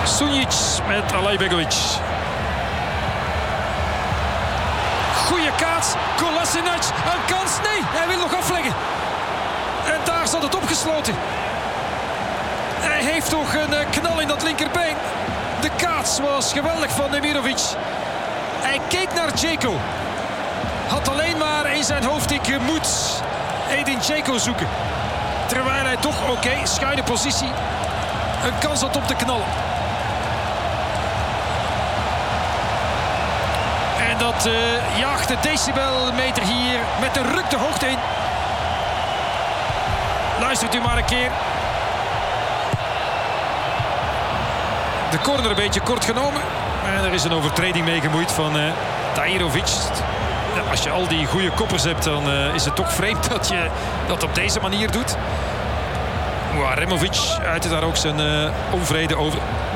Sunjic met Alajbegovic. Goeie kaats. Kolasinac. Een kans. Nee, hij wil nog afleggen. En daar zat het opgesloten. Hij heeft toch een knal in dat linkerbeen. De kaats was geweldig van Demirovic. Hij keek naar Dzeko. Had alleen maar in zijn hoofd: ik moet Edin Dzeko zoeken. Terwijl hij toch, schuine positie, een kans had om te knallen. En dat jaagt de decibelmeter hier met de ruk de hoogte in. Luistert u maar een keer. De corner een beetje kort genomen. En er is een overtreding mee gemoeid van Tahirovic. Ja, als je al die goede koppers hebt, dan is het toch vreemd dat je dat op deze manier doet. Removic uitte daar ook zijn onvrede over.